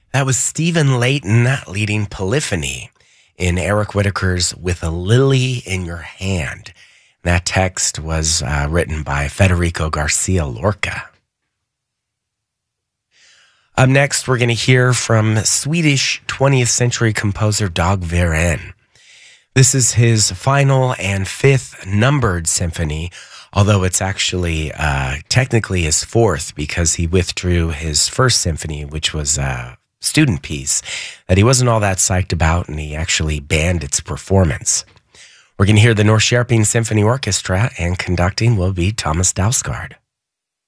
That was Stephen Layton leading Polyphony in Eric Whitacre's With a Lily in Your Hand. That text was written by Federico Garcia Lorca. Up next, we're going to hear from Swedish 20th century composer Dag Vereen. This is his final and fifth numbered symphony, although it's actually technically his fourth because he withdrew his first symphony, which was a student piece that he wasn't all that psyched about, and he actually banned its performance. We're going to hear the Norrköping Symphony Orchestra, and conducting will be Thomas Dausgaard.